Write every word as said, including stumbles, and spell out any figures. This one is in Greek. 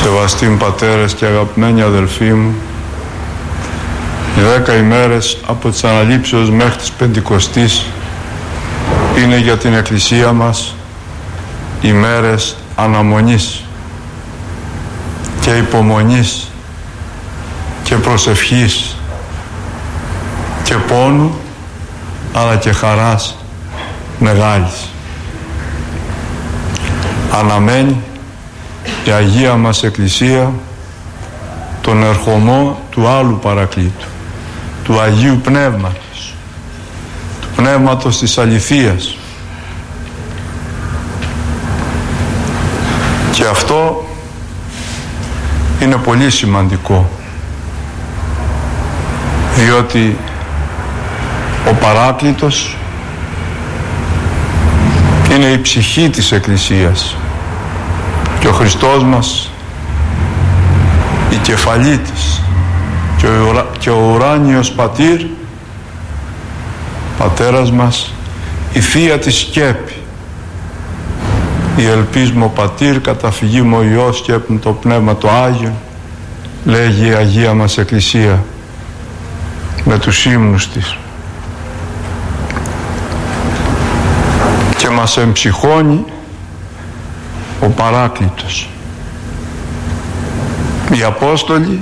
Σεβαστοί μου πατέρες και αγαπημένοι αδελφοί μου, οι δέκα ημέρες από τις αναλήψεως μέχρι τις Πεντηκοστής είναι για την Εκκλησία μας ημέρες αναμονής και υπομονής και προσευχής και πόνου, αλλά και χαράς μεγάλης. Αναμένει η Αγία μας Εκκλησία τον ερχομό του άλλου Παρακλήτου, του Αγίου Πνεύματος, του Πνεύματος της αληθείας. Και αυτό είναι πολύ σημαντικό, διότι ο Παράκλητος είναι η ψυχή της Εκκλησίας και ο Χριστός μας η κεφαλή της και ο, ουρα... και ο ουράνιος Πατήρ, Πατέρας μας, η Θεία της σκέπη, η ελπίσμο Πατήρ, καταφυγήμο Υιός σκέπνο το Πνεύμα το Άγιον, λέγει η Αγία μας Εκκλησία με τους ύμνους της, και μας εμψυχώνει ο Παράκλητος. Οι Απόστολοι